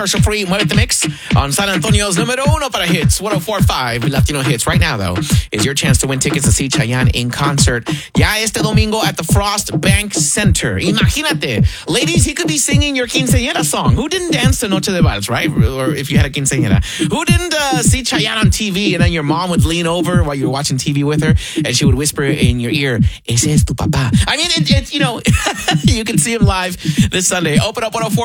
Commercial free, Muévete Mix on San Antonio's número uno para hits, 104.5 Latino Hits. Right now, though, is your chance to win tickets to see Chayanne in concert. Ya este domingo at the Frost Bank Center. Imagínate, ladies, he could be singing your quinceañera song. Who didn't dance to Noche de Vals, right? Or if you had a quinceañera. Who didn't see Chayanne on TV and then your mom would lean over while you were watching TV with her and she would whisper in your ear, "Ese es tu papá." I mean, it's you know, you can see him live this Sunday. Open up 104.